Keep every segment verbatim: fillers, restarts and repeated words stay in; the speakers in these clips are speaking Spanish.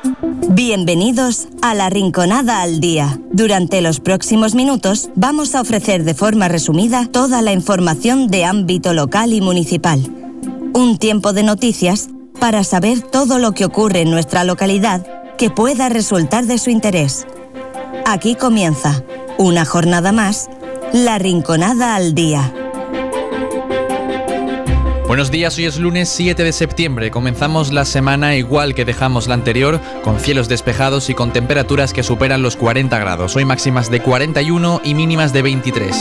Bienvenidos a La Rinconada al Día. Durante los próximos minutos vamos a ofrecer de forma resumida toda la información de ámbito local y municipal. Un tiempo de noticias para saber todo lo que ocurre en nuestra localidad que pueda resultar de su interés. Aquí comienza, una jornada más, La Rinconada al Día. Buenos días, hoy es lunes siete de septiembre. Comenzamos la semana igual que dejamos la anterior, con cielos despejados y con temperaturas que superan los cuarenta grados. Hoy máximas de cuarenta y uno y mínimas de veintitrés.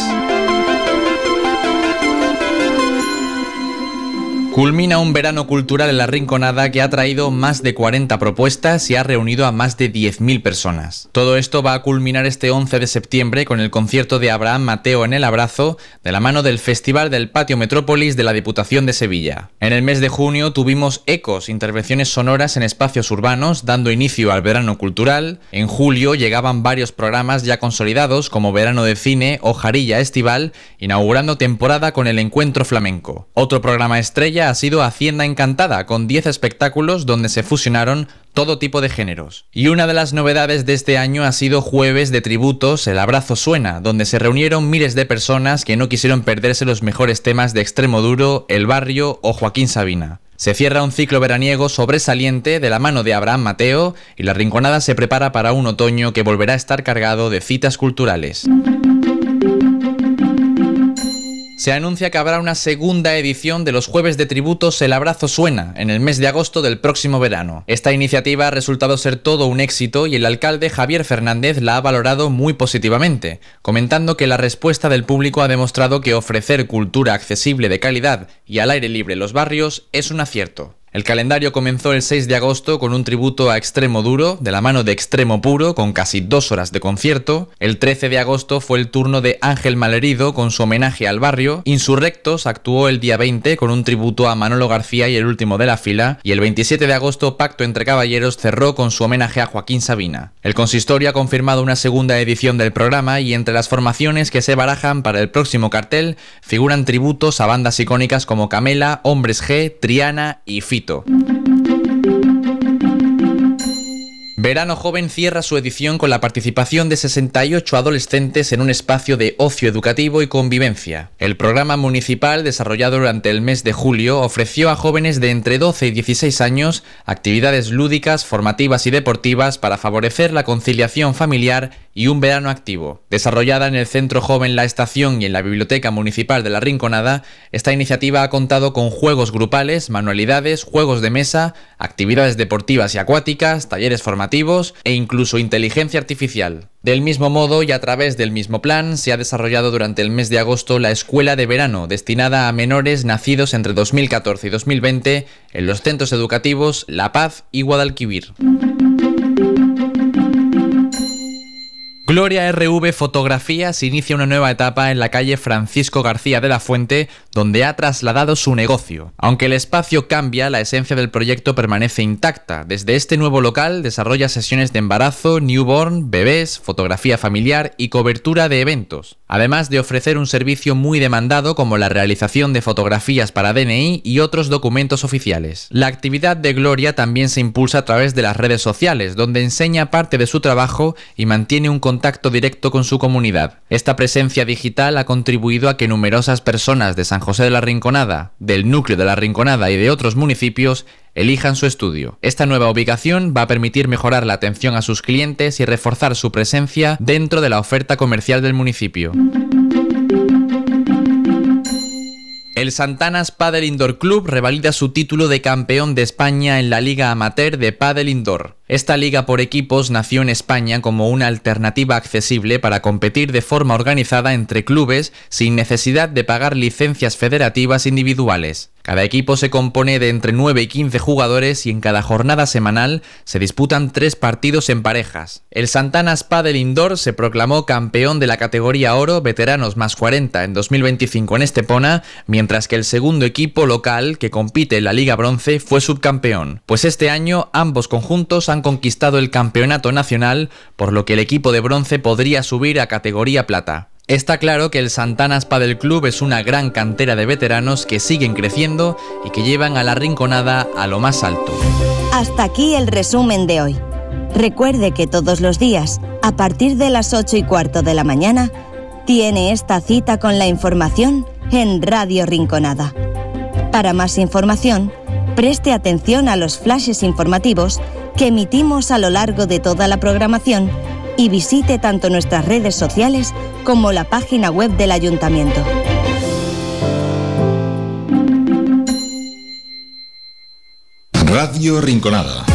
Culmina un verano cultural en La Rinconada que ha traído más de cuarenta propuestas y ha reunido a más de diez mil personas. Todo esto va a culminar este once de septiembre con el concierto de Abraham Mateo en El Abrazo, de la mano del Festival del Patio Metrópolis de la Diputación de Sevilla. En el mes de junio tuvimos Ecos, intervenciones sonoras en espacios urbanos, dando inicio al verano cultural. En julio llegaban varios programas ya consolidados como Verano de Cine o Jarilla Estival, inaugurando temporada con el Encuentro Flamenco. Otro programa estrella ha sido Hacienda Encantada, con diez espectáculos donde se fusionaron todo tipo de géneros. Y una de las novedades de este año ha sido Jueves de Tributos, El Abrazo Suena, donde se reunieron miles de personas que no quisieron perderse los mejores temas de Extremoduro, El Barrio o Joaquín Sabina. Se cierra un ciclo veraniego sobresaliente de la mano de Abraham Mateo y La Rinconada se prepara para un otoño que volverá a estar cargado de citas culturales. Se anuncia que habrá una segunda edición de los Jueves de Tributos El Abrazo Suena en el mes de agosto del próximo verano. Esta iniciativa ha resultado ser todo un éxito y el alcalde Javier Fernández la ha valorado muy positivamente, comentando que la respuesta del público ha demostrado que ofrecer cultura accesible de calidad y al aire libre en los barrios es un acierto. El calendario comenzó el seis de agosto con un tributo a Extremoduro, de la mano de Extremo Puro, con casi dos horas de concierto. El trece de agosto fue el turno de Ángel Malherido con su homenaje al barrio. Insurrectos actuó el día veinte con un tributo a Manolo García y el último de la fila. Y el veintisiete de agosto Pacto entre Caballeros cerró con su homenaje a Joaquín Sabina. El consistorio ha confirmado una segunda edición del programa y entre las formaciones que se barajan para el próximo cartel figuran tributos a bandas icónicas como Camela, Hombres G, Triana y Fito. Verano Joven cierra su edición con la participación de sesenta y ocho adolescentes en un espacio de ocio educativo y convivencia. El programa municipal, desarrollado durante el mes de julio, ofreció a jóvenes de entre doce y dieciséis años actividades lúdicas, formativas y deportivas para favorecer la conciliación familiar y un verano activo. Desarrollada en el Centro Joven La Estación y en la Biblioteca Municipal de La Rinconada, esta iniciativa ha contado con juegos grupales, manualidades, juegos de mesa, actividades deportivas y acuáticas, talleres formativos e incluso inteligencia artificial. Del mismo modo y a través del mismo plan, se ha desarrollado durante el mes de agosto la Escuela de Verano, destinada a menores nacidos entre dos mil catorce y dos mil veinte en los centros educativos La Paz y Guadalquivir. Gloria R V Fotografías inicia una nueva etapa en la calle Francisco García de la Fuente, donde ha trasladado su negocio. Aunque el espacio cambia, la esencia del proyecto permanece intacta. Desde este nuevo local desarrolla sesiones de embarazo, newborn, bebés, fotografía familiar y cobertura de eventos, además de ofrecer un servicio muy demandado como la realización de fotografías para D N I y otros documentos oficiales. La actividad de Gloria también se impulsa a través de las redes sociales, donde enseña parte de su trabajo y mantiene un contacto contacto directo con su comunidad. Esta presencia digital ha contribuido a que numerosas personas de San José de la Rinconada, del núcleo de la Rinconada y de otros municipios elijan su estudio. Esta nueva ubicación va a permitir mejorar la atención a sus clientes y reforzar su presencia dentro de la oferta comercial del municipio. El Santanas Pádel Indoor Club revalida su título de campeón de España en la Liga Amateur de Pádel Indoor. Esta liga por equipos nació en España como una alternativa accesible para competir de forma organizada entre clubes sin necesidad de pagar licencias federativas individuales. Cada equipo se compone de entre nueve y quince jugadores y en cada jornada semanal se disputan tres partidos en parejas. El Santanas Pádel Indoor se proclamó campeón de la categoría Oro Veteranos más cuarenta en dos mil veinticinco en Estepona, mientras que el segundo equipo local que compite en la Liga Bronce fue subcampeón. Pues este año ambos conjuntos han conquistado el campeonato nacional, por lo que el equipo de bronce podría subir a categoría plata. Está claro que el Santanas Pádel Club es una gran cantera de veteranos que siguen creciendo y que llevan a la Rinconada a lo más alto. Hasta aquí el resumen de hoy. Recuerde que todos los días, a partir de las ocho y cuarto de la mañana, tiene esta cita con la información en Radio Rinconada. Para más información, preste atención a los flashes informativos que emitimos a lo largo de toda la programación y visite tanto nuestras redes sociales como la página web del Ayuntamiento. Radio Rinconada.